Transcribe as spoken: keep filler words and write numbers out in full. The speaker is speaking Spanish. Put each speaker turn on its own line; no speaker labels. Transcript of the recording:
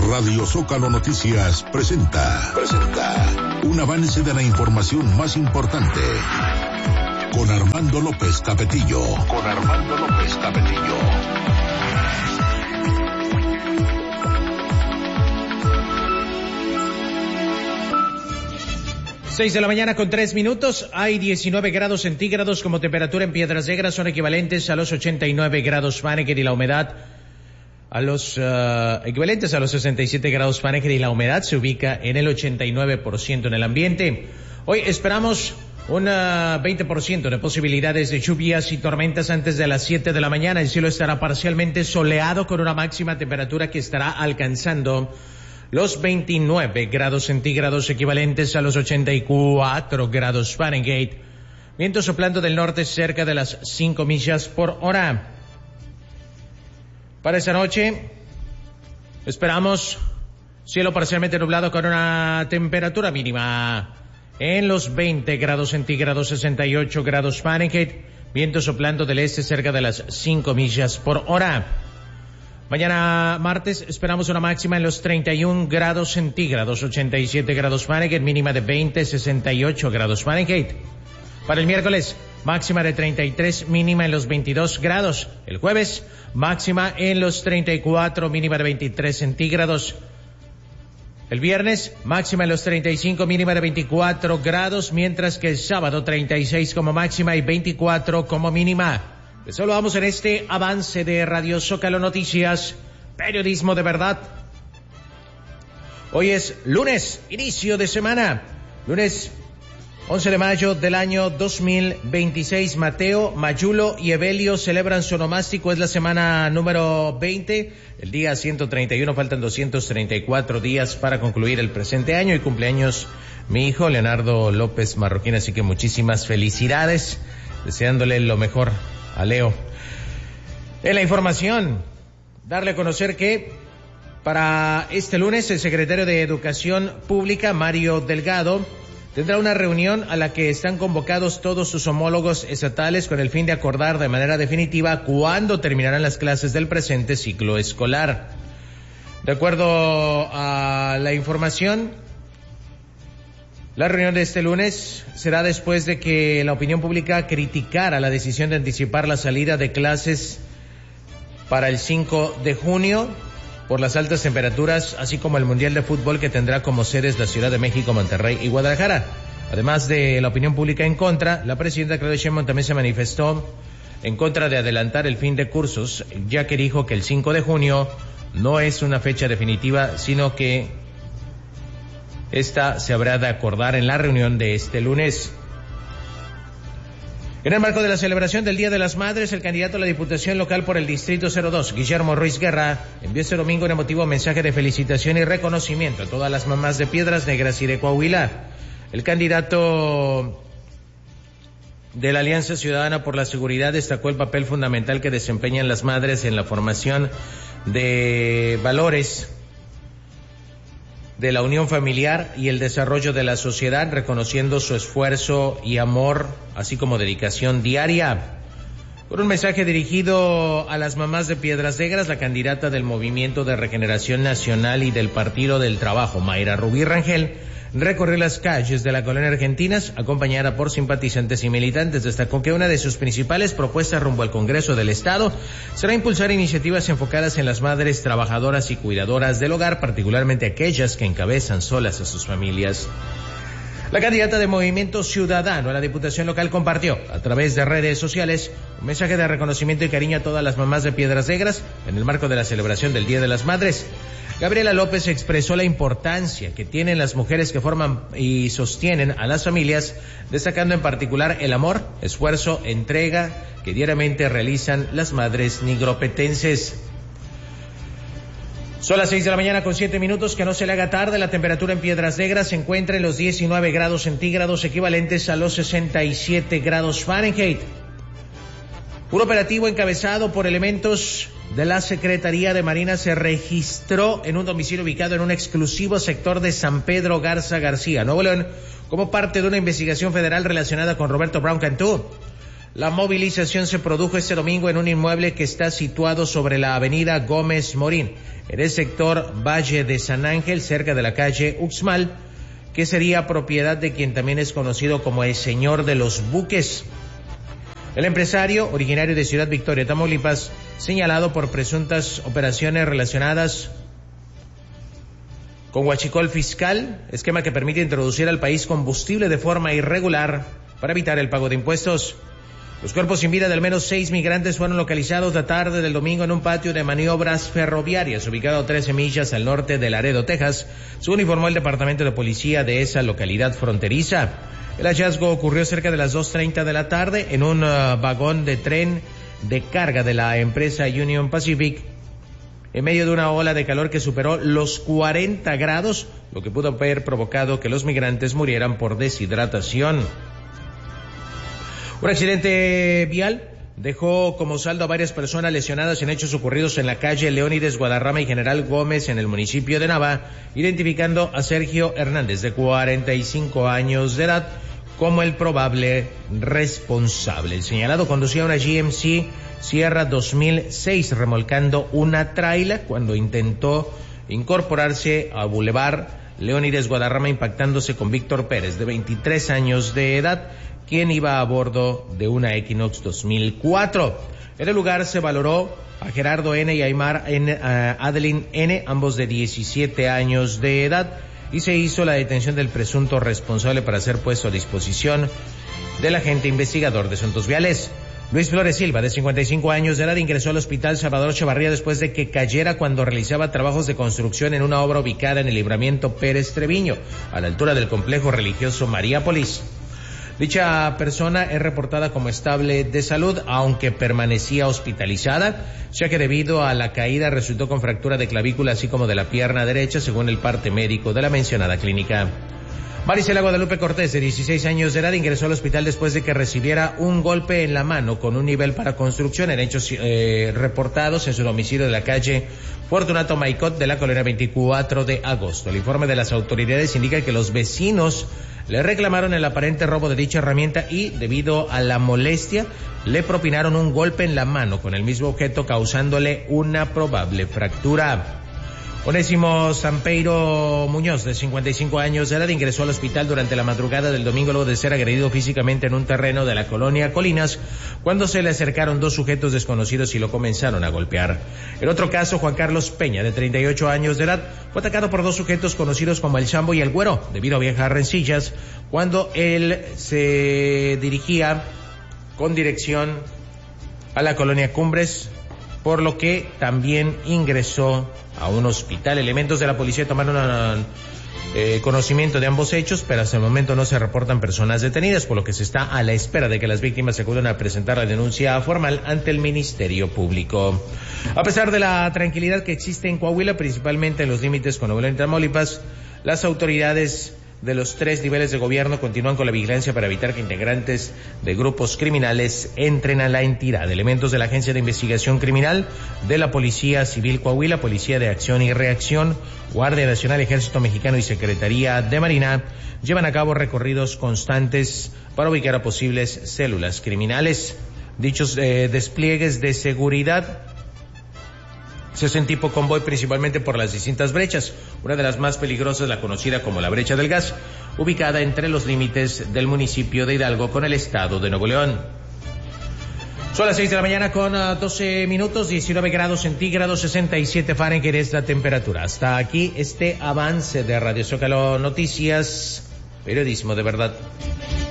Radio Zócalo Noticias presenta, presenta un avance de la información más importante con Armando López Capetillo. Con Armando López Capetillo.
Seis de la mañana con tres minutos, hay diecinueve grados centígrados como temperatura en Piedras Negras, son equivalentes a los ochenta y nueve grados Fahrenheit y la humedad a los uh, equivalentes a los sesenta y siete grados Fahrenheit y la humedad se ubica en el ochenta y nueve por ciento en el ambiente. Hoy esperamos un uh, veinte por ciento de posibilidades de lluvias y tormentas antes de las siete de la mañana. El cielo estará parcialmente soleado con una máxima temperatura que estará alcanzando los veintinueve grados centígrados equivalentes a los ochenta y cuatro grados Fahrenheit. Viento soplando del norte cerca de las cinco millas por hora. Para esta noche esperamos cielo parcialmente nublado con una temperatura mínima en los veinte grados centígrados, sesenta y ocho grados Fahrenheit. Viento soplando del este cerca de las cinco millas por hora. Mañana martes esperamos una máxima en los treinta y un grados centígrados, ochenta y siete grados Fahrenheit, mínima de veinte, sesenta y ocho grados Fahrenheit. Para el miércoles, máxima de treinta y tres, mínima en los veintidós grados. El jueves, máxima en los treinta y cuatro, mínima de veintitrés centígrados. El viernes, máxima en los treinta y cinco, mínima de veinticuatro grados, mientras que el sábado treinta y seis como máxima y veinticuatro como mínima. Eso lo vamos en este avance de Radio Zócalo Noticias, periodismo de verdad. Hoy es lunes, inicio de semana, lunes once de mayo del año dos mil veintiséis. Mateo, Mayulo y Evelio celebran su onomástico, es la semana número veinte, el día ciento treinta y uno, faltan doscientos treinta y cuatro días para concluir el presente año y cumpleaños mi hijo Leonardo López Marroquín, así que muchísimas felicidades, deseándole lo mejor a Leo. En la información, darle a conocer que para este lunes el secretario de Educación Pública, Mario Delgado, tendrá una reunión a la que están convocados todos sus homólogos estatales con el fin de acordar de manera definitiva cuándo terminarán las clases del presente ciclo escolar. De acuerdo a la información, la reunión de este lunes será después de que la opinión pública criticara la decisión de anticipar la salida de clases para el cinco de junio por las altas temperaturas, así como el Mundial de Fútbol que tendrá como sedes la Ciudad de México, Monterrey y Guadalajara. Además de la opinión pública en contra, la presidenta Claudia Sheinbaum también se manifestó en contra de adelantar el fin de cursos, ya que dijo que el cinco de junio no es una fecha definitiva, sino que esta se habrá de acordar en la reunión de este lunes. En el marco de la celebración del Día de las Madres, el candidato a la Diputación Local por el Distrito cero dos, Guillermo Ruiz Guerra, envió este domingo un emotivo mensaje de felicitación y reconocimiento a todas las mamás de Piedras Negras y de Coahuila. El candidato de la Alianza Ciudadana por la Seguridad destacó el papel fundamental que desempeñan las madres en la formación de valores de la unión familiar y el desarrollo de la sociedad, reconociendo su esfuerzo y amor, así como dedicación diaria. Con un mensaje dirigido a las mamás de Piedras Negras, la candidata del Movimiento de Regeneración Nacional y del Partido del Trabajo, Mayra Rubí Rangel, recorrió las calles de la colonia Argentinas, acompañada por simpatizantes y militantes. Destacó que una de sus principales propuestas rumbo al Congreso del Estado será impulsar iniciativas enfocadas en las madres trabajadoras y cuidadoras del hogar, particularmente aquellas que encabezan solas a sus familias. La candidata de Movimiento Ciudadano a la Diputación Local compartió a través de redes sociales un mensaje de reconocimiento y cariño a todas las mamás de Piedras Negras en el marco de la celebración del Día de las Madres. Gabriela López expresó la importancia que tienen las mujeres que forman y sostienen a las familias, destacando en particular el amor, esfuerzo, entrega que diariamente realizan las madres nigropetenses. Son las seis de la mañana con siete minutos, que no se le haga tarde. La temperatura en Piedras Negras se encuentra en los diecinueve grados centígrados, equivalentes a los sesenta y siete grados Fahrenheit. Un operativo encabezado por elementos de la Secretaría de Marina se registró en un domicilio ubicado en un exclusivo sector de San Pedro Garza García, Nuevo León, como parte de una investigación federal relacionada con Roberto Brown Cantú. La movilización se produjo este domingo en un inmueble que está situado sobre la avenida Gómez Morín, en el sector Valle de San Ángel, cerca de la calle Uxmal, que sería propiedad de quien también es conocido como el señor de los buques. El empresario, originario de Ciudad Victoria, Tamaulipas, señalado por presuntas operaciones relacionadas con huachicol fiscal, esquema que permite introducir al país combustible de forma irregular para evitar el pago de impuestos. Los cuerpos sin vida de al menos seis migrantes fueron localizados la tarde del domingo en un patio de maniobras ferroviarias ubicado a trece millas al norte de Laredo, Texas, según informó el Departamento de Policía de esa localidad fronteriza. El hallazgo ocurrió cerca de las dos treinta de la tarde en un uh, vagón de tren de carga de la empresa Union Pacific, en medio de una ola de calor que superó los cuarenta grados, lo que pudo haber provocado que los migrantes murieran por deshidratación. Un accidente vial dejó como saldo a varias personas lesionadas en hechos ocurridos en la calle Leónides Guadarrama y General Gómez en el municipio de Nava, identificando a Sergio Hernández, de cuarenta y cinco años de edad, como el probable responsable. El señalado conducía una G M C Sierra dos mil seis remolcando una traila cuando intentó incorporarse a Boulevard Leónides Guadarrama, impactándose con Víctor Pérez, de veintitrés años de edad, quien iba a bordo de una Equinox dos mil cuatro. En el lugar se valoró a Gerardo N. y Aymar N, uh, Adeline N., ambos de diecisiete años de edad, y se hizo la detención del presunto responsable para ser puesto a disposición del agente investigador de asuntos viales. Luis Flores Silva, de cincuenta y cinco años de edad, ingresó al hospital Salvador Chavarría después de que cayera cuando realizaba trabajos de construcción en una obra ubicada en el libramiento Pérez Treviño, a la altura del complejo religioso Mariápolis. Dicha persona es reportada como estable de salud, aunque permanecía hospitalizada, ya que debido a la caída resultó con fractura de clavícula así como de la pierna derecha, según el parte médico de la mencionada clínica. Marisela Guadalupe Cortés, de dieciséis años de edad, ingresó al hospital después de que recibiera un golpe en la mano con un nivel para construcción en hechos eh, reportados en su domicilio de la calle Fortunato Maicot de la colonia veinticuatro de agosto. El informe de las autoridades indica que los vecinos le reclamaron el aparente robo de dicha herramienta y, debido a la molestia, le propinaron un golpe en la mano con el mismo objeto, causándole una probable fractura. Onésimo Sampeiro Muñoz, de cincuenta y cinco años de edad, ingresó al hospital durante la madrugada del domingo luego de ser agredido físicamente en un terreno de la colonia Colinas, cuando se le acercaron dos sujetos desconocidos y lo comenzaron a golpear. En otro caso, Juan Carlos Peña, de treinta y ocho años de edad, fue atacado por dos sujetos conocidos como el Chambo y el Güero, debido a viejas rencillas, cuando él se dirigía con dirección a la colonia Cumbres, por lo que también ingresó a un hospital. Elementos de la policía tomaron una, eh, conocimiento de ambos hechos, pero hasta el momento no se reportan personas detenidas, por lo que se está a la espera de que las víctimas acudan a presentar la denuncia formal ante el Ministerio Público. A pesar de la tranquilidad que existe en Coahuila, principalmente en los límites con Nuevo León y Tamaulipas, las autoridades de los tres niveles de gobierno continúan con la vigilancia para evitar que integrantes de grupos criminales entren a la entidad. Elementos de la Agencia de Investigación Criminal, de la Policía Civil Coahuila, Policía de Acción y Reacción, Guardia Nacional, Ejército Mexicano y Secretaría de Marina llevan a cabo recorridos constantes para ubicar a posibles células criminales. Dichos eh, despliegues de seguridad se hacen tipo convoy principalmente por las distintas brechas. Una de las más peligrosas, la conocida como la brecha del gas, ubicada entre los límites del municipio de Hidalgo con el estado de Nuevo León. Son las seis de la mañana con uh, doce minutos, diecinueve grados centígrados, sesenta y siete Fahrenheit es la temperatura. Hasta aquí este avance de Radio Zócalo Noticias, periodismo de verdad.